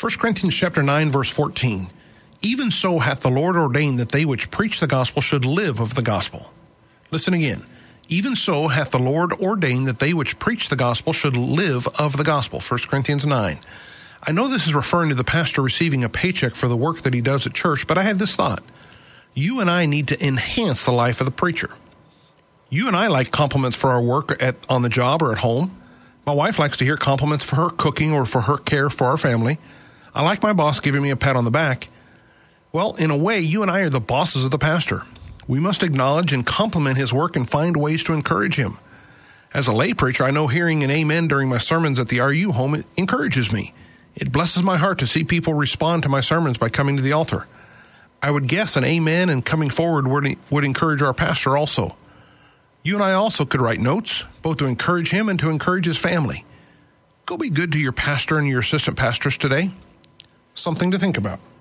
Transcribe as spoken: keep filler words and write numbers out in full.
First Corinthians chapter nine, verse fourteen. Even so hath the Lord ordained that they which preach the gospel should live of the gospel. Listen again. Even so hath the Lord ordained that they which preach the gospel should live of the gospel. First Corinthians nine. I know this is referring to the pastor receiving a paycheck for the work that he does at church, but I had this thought. You and I need to enhance the life of the preacher. You and I like compliments for our work at on the job or at home. My wife likes to hear compliments for her cooking or for her care for our family. I like my boss giving me a pat on the back. Well, in a way, you and I are the bosses of the pastor. We must acknowledge and compliment his work and find ways to encourage him. As a lay preacher, I know hearing an amen during my sermons at the R U home encourages me. It blesses my heart to see people respond to my sermons by coming to the altar. I would guess an amen and coming forward would, would encourage our pastor also. You and I also could write notes, both to encourage him and to encourage his family. Go be good to your pastor and your assistant pastors today. Something to think about.